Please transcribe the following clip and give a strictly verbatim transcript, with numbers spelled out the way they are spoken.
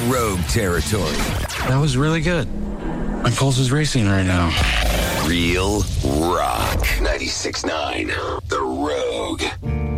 Rogue territory. That was really good. My pulse is racing right now. Real rock. ninety-six point nine The Rogue.